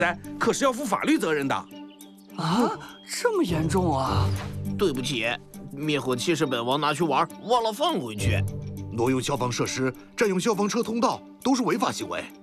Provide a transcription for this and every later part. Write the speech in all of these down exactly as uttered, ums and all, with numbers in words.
可是要负法律责任的。 啊，这么严重啊！ 对不起，灭火器是本王拿去玩，忘了放回去。 挪用消防设施、占用消防车通道都是违法行为。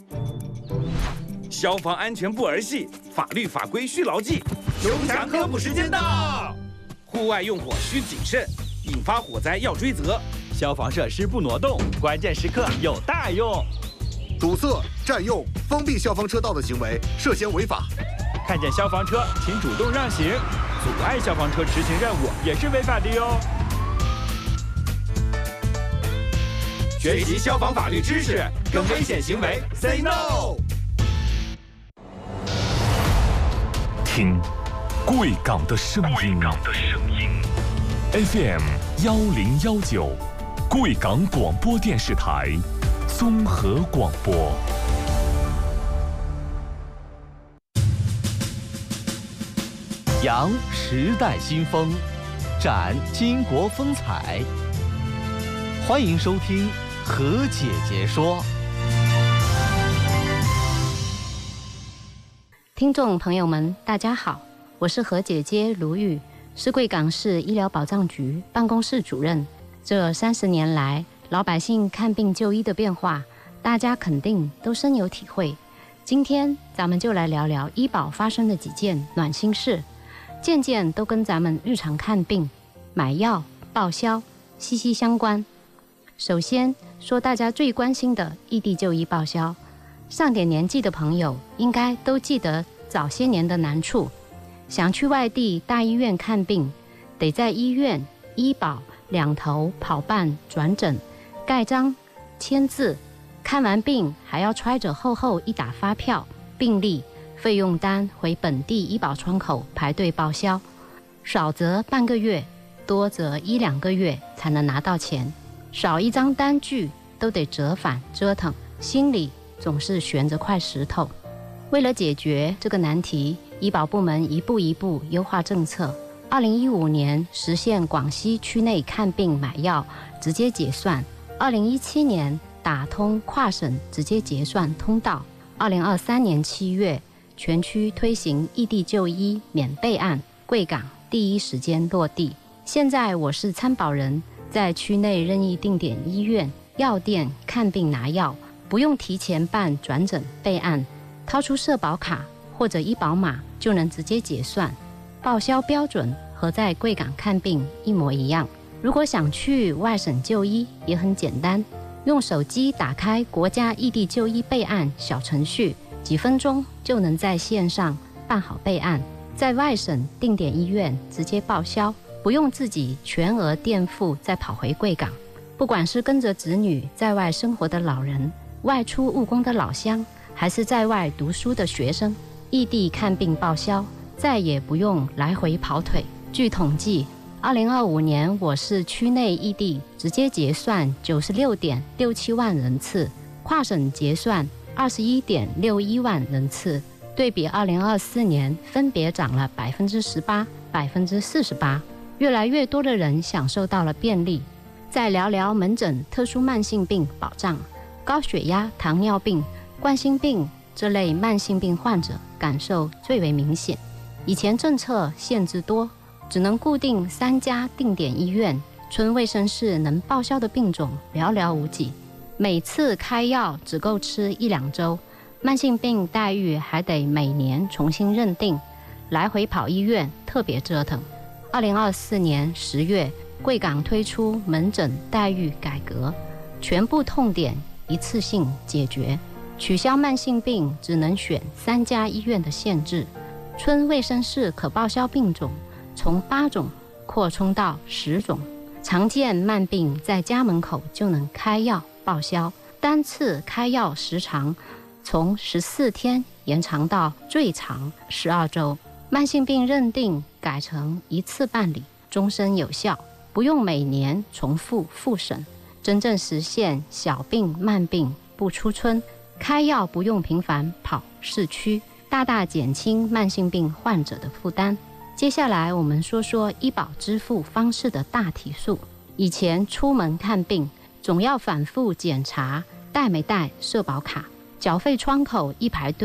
消防安全不儿戏，法律法规需牢记。熊强科普时间到，户外用火需谨慎，引发火灾要追责。 消防设施不挪动，关键时刻有大用。 堵塞、占用、封闭消防车道的行为涉嫌违法。 看见消防车，请主动让行，阻碍消防车执行任务也是违法的哟。 学习消防法律知识，跟危险行为 say no。 听贵港的声音 ，F M 幺零幺九，贵港广播电视台综合广播。 扬时代新风，展巾帼风采。欢迎收听何姐姐说。 听众朋友们，大家好，我是何姐姐卢玉，是贵港市医疗保障局办公室主任。这三十年来，老百姓看病就医的变化，大家肯定都深有体会。今天咱们就来聊聊医保发生的几件暖心事，件件都跟咱们日常看病、买药、报销息息相关。首先说大家最关心的异地就医报销，上点年纪的朋友应该都记得早些年的难处。想去外地大医院看病，得在医院、医保两头跑办转诊、盖章、签字，看完病还要揣着厚厚一沓发票、病历、费用单回本地医保窗口排队报销，少则半个月，多则一两个月才能拿到钱，少一张单据都得折返折腾，心里总是悬着块石头。为了解决这个难题，医保部门一步一步优化政策。二零一五年实现广西区内看病买药直接结算，二零一七年打通跨省直接结算通道，二零二三年七月全区推行异地就医免备案，贵港第一时间落地。现在我是参保人，在区内任意定点医院、药店看病拿药，不用提前办转诊备案，掏出社保卡或者医保码就能直接结算，报销标准和在贵港看病一模一样。如果想去外省就医也很简单，用手机打开国家异地就医备案小程序，几分钟就能在线上办好备案，在外省定点医院直接报销，不用自己全额垫付再跑回贵港。不管是跟着子女在外生活的老人、外出务工的老乡，还是在外读书的学生，异地看病报销再也不用来回跑腿。据统计，二零二五年我市区内异地直接结算九十六点六七万人次，跨省结算二十一点六一万人次，对比二零二四年分别涨了百分之十八、百分之四十八。越来越多的人享受到了便利。再聊聊门诊特殊慢性病保障，高血压、糖尿病、冠心病这类慢性病患者感受最为明显。以前政策限制多，只能固定三家定点医院，村卫生室能报销的病种寥寥无几，每次开药只够吃一两周，慢性病待遇还得每年重新认定，来回跑医院特别折腾。二零二四年十月，贵港推出门诊待遇改革，全部痛点一次性解决，取消慢性病只能选三家医院的限制，村卫生室可报销病种从八种扩充到十种，常见慢病在家门口就能开药报销，单次开药时长从十四天延长到最长十二周，慢性病认定改成一次办理，终身有效，不用每年重复复审，真正实现小病慢病不出村，开药不用频繁跑市区，大大减轻慢性病患者的负担。接下来我们说说医保支付方式的大体数。以前出门看病总要反复检查带没带社保卡，缴费窗口一排队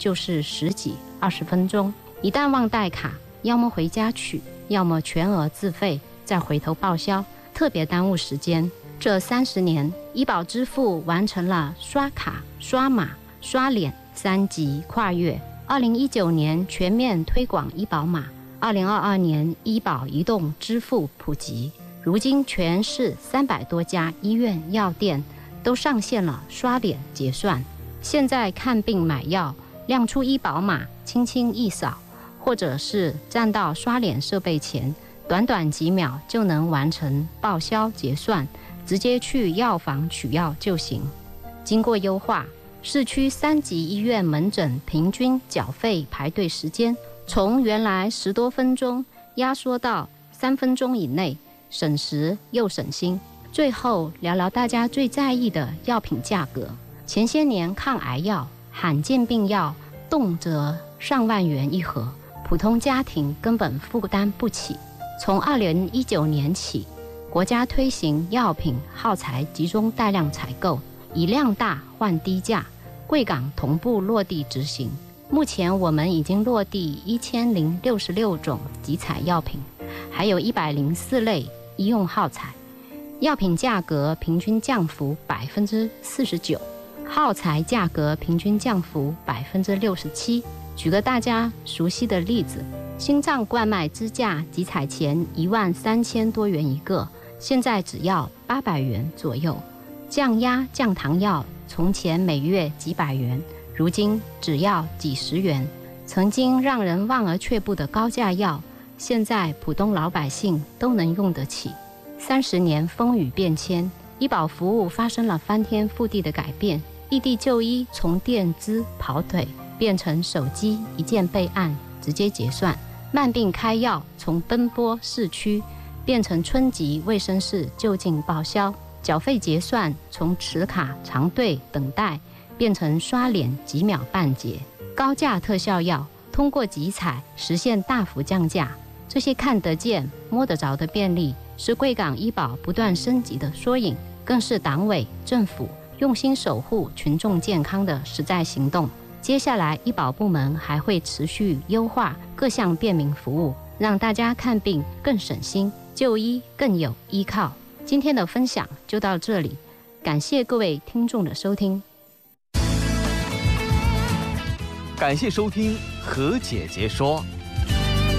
就是十几、二十分钟。一旦忘带卡，要么回家取，要么全额自费，再回头报销，特别耽误时间。这三十年，医保支付完成了刷卡、刷码、刷脸三级跨越。二零一九年全面推广医保码，二零二二年医保移动支付普及。如今全市三百多家医院药店都上线了刷脸结算。现在看病买药，亮出医保码，轻轻一扫，或者是站到刷脸设备前，短短几秒就能完成报销结算，直接去药房取药就行。经过优化，市区三级医院门诊平均缴费排队时间从原来十多分钟压缩到三分钟以内，省时又省心。最后聊聊大家最在意的药品价格。前些年抗癌药、罕见病药动辄上万元一盒，普通家庭根本负担不起。从二零一九年起，国家推行药品耗材集中带量采购，以量大换低价，贵港同步落地执行。目前我们已经落地一千零六十六种集采药品，还有一百零四类医用耗材，药品价格平均降幅百分之四十九，耗材价格平均降幅百分之六十七。举个大家熟悉的例子，心脏冠脉支架集采前一万三千多元一个，现在只要八百元左右。降压、降糖药从前每月几百元，如今只要几十元。曾经让人望而却步的高价药，现在普通老百姓都能用得起。三十年风雨变迁，医保服务发生了翻天覆地的改变。异地就医从垫资跑腿变成手机一键备案直接结算，慢病开药从奔波市区变成村级卫生室就近报销，缴费结算从持卡长队等待变成刷脸几秒办结。高价特效药通过集采实现大幅降价，这些看得见摸得着的便利，是贵港医保不断升级的缩影，更是党委政府用心守护群众健康的实在行动。接下来医保部门还会持续优化各项便民服务，让大家看病更省心，就医更有依靠。今天的分享就到这里，感谢各位听众的收听。 感谢收听何姐姐说。